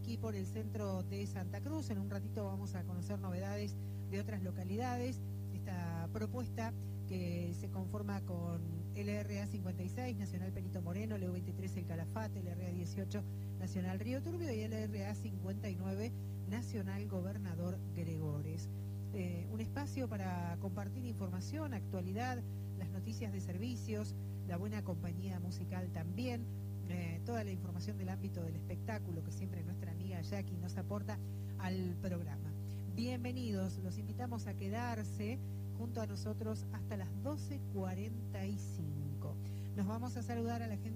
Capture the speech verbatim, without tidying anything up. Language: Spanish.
aquí por el centro de Santa Cruz. En un ratito vamos a conocer novedades de otras localidades. Esta propuesta que se conforma con L R A cincuenta y seis, Nacional Perito Moreno, L U veintitrés El Calafate, L R A dieciocho, Nacional Río Turbio y L R A cincuenta y nueve, Nacional Gobernador Gregores. Eh, un espacio para compartir información, actualidad, las noticias de servicios, la buena compañía musical también, eh, toda la información del ámbito del espectáculo que siempre nuestra amiga Jackie nos aporta al programa. Bienvenidos, los invitamos a quedarse junto a nosotros hasta las doce cuarenta y cinco. Nos vamos a saludar a la gente